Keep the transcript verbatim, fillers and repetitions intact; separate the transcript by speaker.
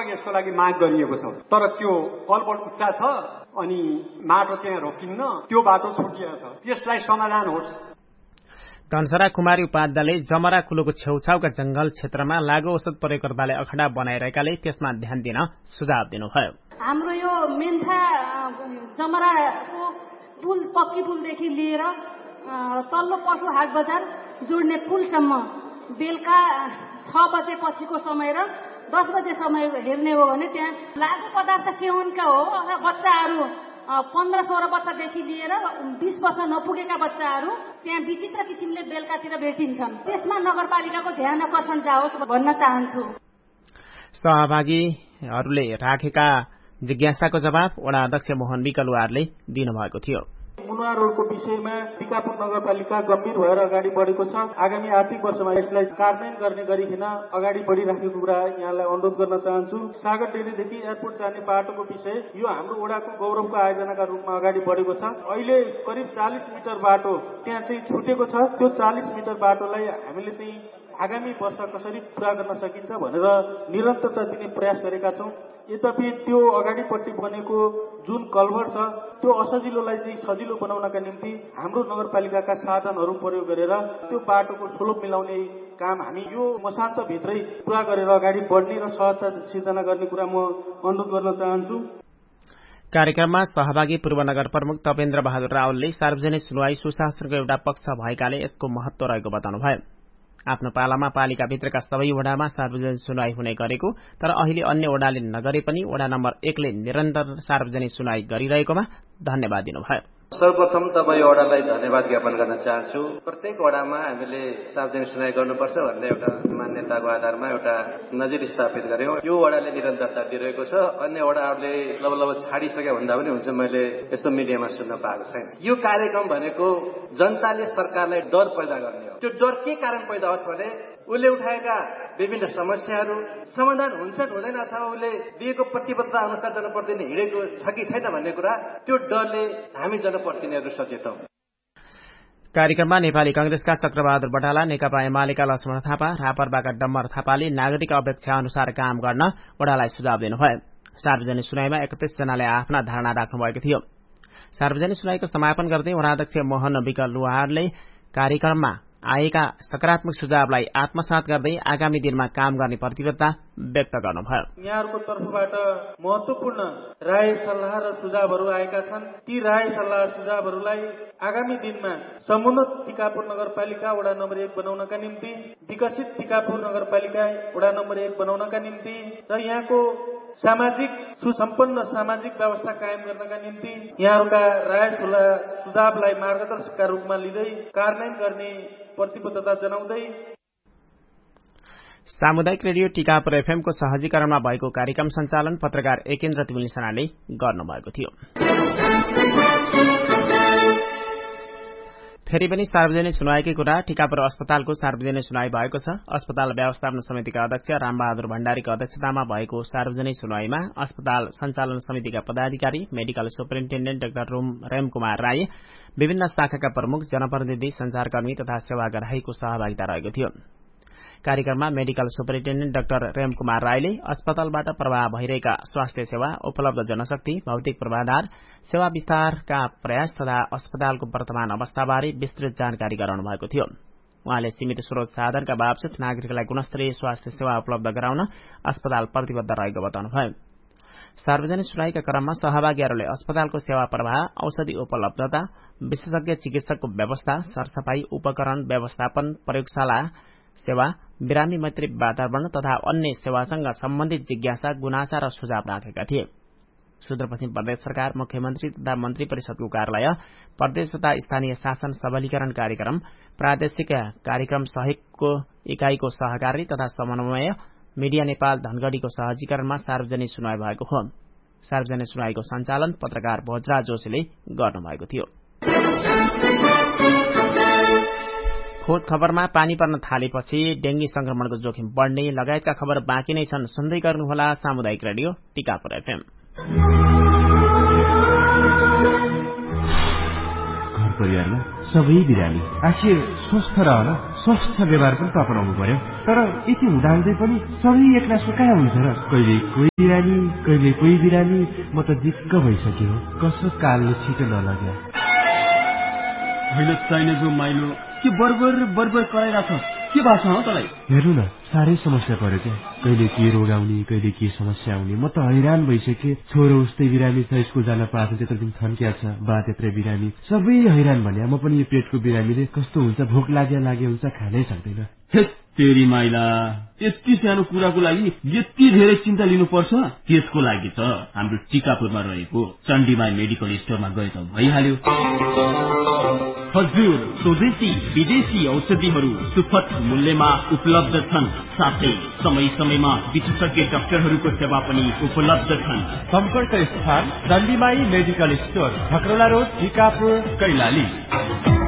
Speaker 1: यसको लागि माग गरिएको छ, तर त्यो कलबट उच्चा छ अनि माटो त्यहाँ रोकिन्न, त्यो बाटो छुटिएको छ, त्यसलाई समाधान होस्।
Speaker 2: धनसरा कुमारी उपाध्यायले जमरा कुलोको छेउछाउका जंगल क्षेत्रमा लागु औषध प्रयोगकर्ताले अखडा बनाइरहेकाले त्यसमा ध्यान दिन सुझाव दिनुभयो।
Speaker 3: हाम्रो यो मेन्था जमराको पुल पक्की पुलदेखि लिएर तल्लो पशु हाट बजार जोड्ने पुलसम्म बेलुका छ बजे पछिको समय र दस बजे समय हेर्ने हो भने त्यहाँ लागु पदार्थ सेवनका हो बच्चाहरू पन्ध्र सोह्र वर्षदेखि लिएर बीस वर्ष नपुगेका बच्चाहरू त्यहाँ विचित्र किसिमले बेलुकातिर भेटिन्छन्। त्यसमा नगरपालिकाको ध्यान आकर्षण जाओस् भन्न चाहन्छु।
Speaker 2: सहभागीहरूले राखेका जिज्ञासाको जवाब वडा अध्यक्ष मोहन विकलुवारले दिनुभएको थियो।
Speaker 4: मुनुवा रोडको विषयमा टिकापुर नगरपालिका गम्भीर भएर अगाडि बढेको छ। आगामी आर्थिक वर्षमा यसलाई कार्यान्वयन गर्ने गरिकन अगाडि बढिराखेको कुरा यहाँलाई अनुरोध गर्न चाहन्छु। सागर डेरीदेखि एयरपोर्ट जाने बाटोको विषय यो हाम्रो वडाको गौरवको आयोजनाका रूपमा अगाडि बढेको छ। अहिले करिब चालीस मिटर बाटो त्यहाँ चाहिँ छुटेको छ। त्यो चालीस मिटर बाटोलाई हामीले चाहिँ आगामी वर्ष कसरी पूरा गर्न सकिन्छ भनेर निरन्तरता दिने प्रयास गरेका छौं। यद्यपि त्यो अगाडिपट्टि बनेको जुन कल्भर छ त्यो असजिलोलाई चाहिँ सजिलो बनाउनका निम्ति हाम्रो नगरपालिकाका साधनहरू प्रयोग गरेर त्यो बाटोको स्लोप मिलाउने काम हामी यो मसान्तभित्रै पूरा गरेर अगाडि बढ्ने र सहजता सिर्जना गर्ने कुरा म अनुरोध गर्न चाहन्छु।
Speaker 2: कार्यक्रममा सहभागी पूर्व नगर प्रमुख तपेन्द्र बहादुर रावलले सार्वजनिक सुनवाई सुशासनको एउटा पक्ष भएकाले यसको महत्व रहेको बताउनुभयो। आफ्नो पालामा पालिकाभित्रका सबै वडामा सार्वजनिक सुनवाई हुने गरेको तर अहिले अन्य वडाले नगरे पनि वडा नम्बर एकले निरन्तर सार्वजनिक सुनवाई गरिरहेकोमा धन्यवाद दिनुभयो।
Speaker 5: सर्वप्रथम त म यो वडालाई धन्यवाद ज्ञापन गर्न चाहन्छु। प्रत्येक वडामा हामीले सार्वजनिक सुनवाई गर्नुपर्छ भन्ने एउटा मान्यताको आधारमा एउटा नजिर स्थापित गर्यौं। यो वडाले निरन्तरता दिइरहेको छ। अन्य वडाहरूले लब लब छाडिसके भन्दा पनि हुन्छ, मैले यस्तो मिडियामा सुन्न पाएको छैन। यो कार्यक्रम भनेको जनताले सरकारलाई डर पैदा गर्ने हो। त्यो डर के कारण पैदा होस् भने उसले उठाएका विभिन्न समस्याहरू समाधान हुन्छन् हुँदैन अथवा उसले दिएको प्रतिबद्धता अनुसार जनप्रतिनिधि हिँडेको छ कि छैन भन्ने कुरा त्यो डरले हामी जनप्रतिनिधिहरू सचेत हौं।
Speaker 2: कार्यक्रममा नेपाली कांग्रेसका चक्रबहादुर बटाला, नेकपा एमालेका लक्ष्मण थापा, रापरबाका डम्बर थापाले नागरिक अपेक्षा अनुसार काम गर्न वडालाई सुझाव दिनुभयो। सार्वजनिक सुनवाईमा एकतीस जनाले आफ्ना धारणा राख्नुभएको थियो। सार्वजनिक सुनवाईको समापन गर्दै वडा अध्यक्ष मोहन विकलुवारले कार्यक्रममा आएका सकारात्मक सुझावलाई आत्मसात गर्दै आगामी दिनमा काम गर्ने प्रतिबद्धता व्यक्त गर्नुभयो।
Speaker 4: यहाँहरूको तर्फबाट महत्वपूर्ण राय सल्लाह र सुझावहरू आएका छन्। ती राय सल्लाह सुझावहरूलाई आगामी दिनमा समुन्नत टिकापुर नगरपालिका वडा नम्बर एक बनाउनका निम्ति, विकसित टिकापुर नगरपालिका वडा नम्बर एक बनाउनका निम्ति र यहाँको सामाजिक सुसम्पन्न सामाजिक व्यवस्था कायम गर्नका निम्ति यहाँहरूका राय सुझावलाई मार्गदर्शकका रूपमा लिँदै कार्यान्वयन गर्ने प्रतिबद्धता जनाउँदै
Speaker 2: सामुदायिक रेडियो टिकापुर एफएमको सहजीकरणमा भएको कार्यक्रम सञ्चालन पत्रकार एकेन्द्र तिमिलसनाले गर्नुभएको थियो। फेरि पनि सार्वजनिक सुनवाईकै कुरा। टिकापुर अस्पतालको सार्वजनिक सुनवाई भएको छ। अस्पताल व्यवस्थापन समितिका अध्यक्ष रामबहादुर भण्डारीको अध्यक्षतामा भएको सार्वजनिक सुनवाईमा अस्पताल सञ्चालन समितिका पदाधिकारी, medical superintendent doctor RAM Kumar Rai, विभिन्न शाखाका प्रमुख, जनप्रतिनिधि, संचारकर्मी तथा सेवाग्राहीको सहभागिता रहेको थियो। कार्यक्रममा medical superintendent doctor RAM Kumar राईले अस्पतालबाट प्रवाह भइरहेका स्वास्थ्य सेवा, उपलब्ध जनशक्ति, भौतिक पूर्वाधार, सेवा विस्तारका प्रयास तथा अस्पतालको वर्तमान अवस्थाबारे विस्तृत जानकारी गराउनु भएको थियो। उहाँले सीमित स्रोत साधनका बावजुद नागरिकलाई गुणस्तरीय स्वास्थ्य सेवा उपलब्ध गराउन अस्पताल प्रतिबद्ध रहेको बताउनुभयो। सार्वजनिक सुनवाईका क्रममा सहभागीहरूले अस्पतालको सेवा प्रवाह, औषधि उपलब्धता, विशेषज्ञ चिकित्सकको व्यवस्था, सरसफाई, उपकरण व्यवस्थापन, प्रयोगशाला सेवा, बिरामी मैत्री वातावरण तथा अन्य सेवासँग सम्बन्धित जिज्ञासा, गुनासा र सुझाव राखेका थिए। सुदूरपश्चिम प्रदेश सरकार, मुख्यमन्त्री तथा मन्त्री परिषदको कार्यालय, प्रदेश तथा स्थानीय शासन सबलीकरण कार्यक्रम, प्रादेशिक कार्यक्रम सहयोगको इकाईको सहकारी तथा समन्वय, मिडिया नेपाल धनगढ़ीको सहजीकरणमा सार्वजनिक सुनवाई भएको हो। सार्वजनिक सुनवाईको सञ्चालन पत्रकार भोजराज जोशीले गर्नुभएको थियो। खोज खबरमा पानी पर्न थालेपछि डेंगी संक्रमणको जोखिम बढ़ने लगायतका खबर बाँकी नै छन्। सुन्दै गर्नुहोला सामुदायिक रेडियो टिकापुर एफएम।
Speaker 6: घर परिवारमा सबै बिरामी आखिर स्वस्थ रहन स्वस्थ व्यवहार पनि त अपनाउनु पर्यो। तर यति हुँदाहुँदै पनि सबै एक्ला सुकाया हुन्छ र कहिले कोही बिरामी कहिले कोही बिरामी। म त दिक्क भइसक्यो कसो कालले छिटो नलग्यो।
Speaker 7: होइन चाहिने जो माइलो के बर्बर बर्बर कराइरहेछ के भएको छ तँलाई?
Speaker 6: हेर्नु न साह्रै समस्या पर्यो क्या। कहिले के रोग आउने कहिले के समस्या आउने। म त हैरान भइसकेँ। छोरो उस्तै बिरामी छ स्कुल जान पाएको त्यत्रो दिन थन्किया छ। बा त्यत्रै बिरामी सबै हैरान भन्या। म पनि यो पेटको बिरामीले कस्तो हुन्छ भोक लाग्या लागे हुन्छ खानै सक्दैन।
Speaker 7: तेरी माइला यति सानो कुराको लागि यति धेरै चिन्ता लिनुपर्छ? त्यसको लागि त हाम्रो टिकापुरमा रहेको चण्डीमाई मेडिकल स्टोरमा गए त भइहाल्यो। हजुर स्वदेशी विदेशी औषधिहरू सुपथ मूल्यमा उपलब्ध छन्। साथै समय समयमा विशेषज्ञ डाक्टरहरूको सेवा पनि उपलब्ध छन्।
Speaker 6: सम्पर्क स्थान चण्डीमाई medical store, खकरौला road, Tikapur, Kailali.